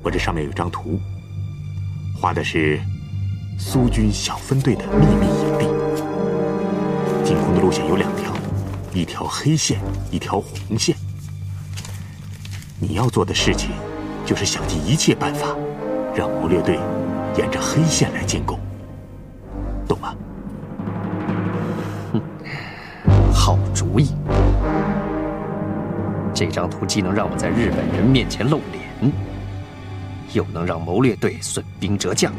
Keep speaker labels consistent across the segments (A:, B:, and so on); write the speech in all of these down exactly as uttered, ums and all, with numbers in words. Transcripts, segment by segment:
A: 我这上面有一张图，画的是苏军小分队的秘密营地。进攻的路线有两条，一条黑线，一条红线。你要做的事情就是想尽一切办法，让谋略队沿着黑线来进攻，懂吗？
B: 哼，好主意。这张图既能让我在日本人面前露脸，又能让谋略队损兵折将，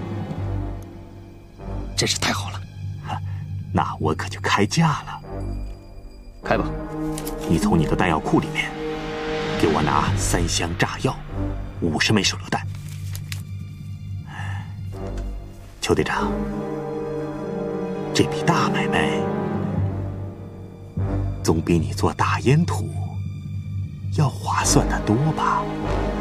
B: 真是太好了。
A: 那我可就开价了。
B: 开吧。
A: 你从你的弹药库里面给我拿三箱炸药，五十枚手榴弹。邱队长，这笔大买卖总比你做大烟土要划算得多吧？啊！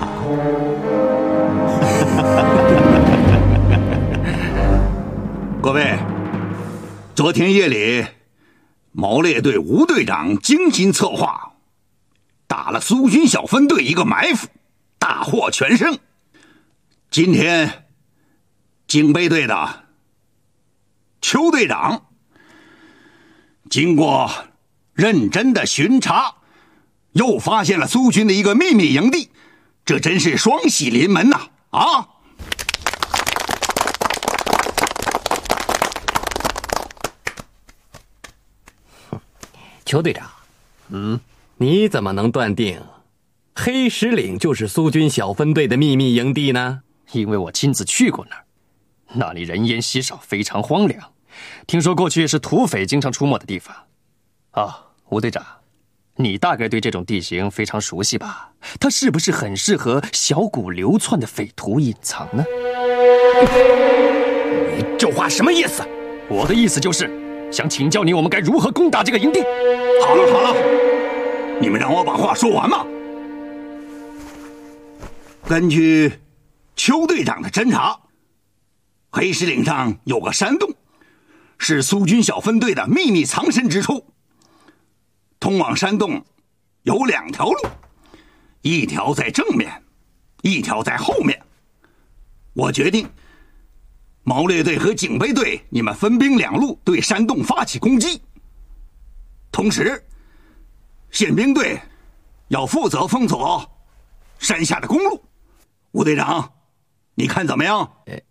C: 各位，昨天夜里，毛烈队吴队长精心策划，打了苏军小分队一个埋伏，大获全胜。今天，警备队的邱队长经过认真的巡查，又发现了苏军的一个秘密营地，这真是双喜临门呐！啊！
D: 邱队长，嗯，你怎么能断定黑石岭就是苏军小分队的秘密营地呢？
B: 因为我亲自去过那儿，那里人烟稀少，非常荒凉。听说过去是土匪经常出没的地方。啊，吴队长，你大概对这种地形非常熟悉吧？它是不是很适合小股流窜的匪徒隐藏呢？
D: 你这话什么意思？
B: 我的意思就是想请教你，我们该如何攻打这个营地。
C: 好了好了，你们让我把话说完嘛。根据邱队长的侦查，黑石岭上有个山洞，是苏军小分队的秘密藏身之处。通往山洞有两条路，一条在正面，一条在后面。我决定，毛烈队和警备队，你们分兵两路对山洞发起攻击。同时，宪兵队要负责封锁山下的公路。吴队长，你看怎么样？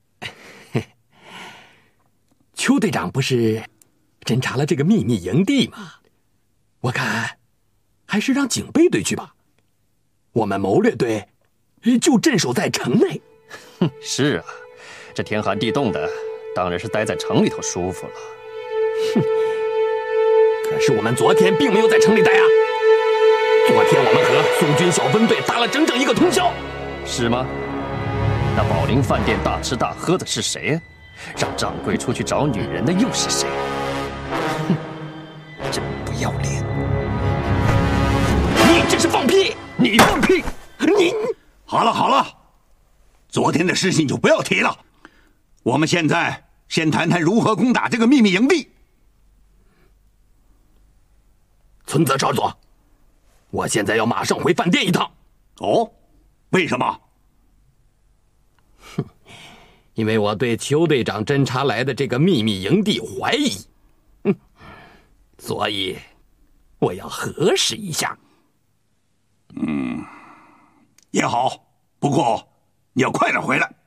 D: 邱队长不是侦查了这个秘密营地吗？我看还是让警备队去吧，我们谋略队就镇守在城内。
B: 哼，是啊，这天寒地冻的，当然是待在城里头舒服了。
D: 哼，可是我们昨天并没有在城里待啊，昨天我们和苏军小分队打了整整一个通宵。
B: 是吗？那宝林饭店大吃大喝的是谁呀？让掌柜出去找女人的又是谁？哼，真不要脸！
D: 你这是放屁！
B: 你放屁！
D: 你
C: 好了好了，昨天的事情就不要提了。我们现在先谈谈如何攻打这个秘密营地。
D: 村子少佐，我现在要马上回饭店一趟。
C: 哦，为什么？
D: 哼，因为我对邱队长侦查来的这个秘密营地怀疑，嗯，所以我要核实一下。
C: 嗯，也好，不过你要快点回来。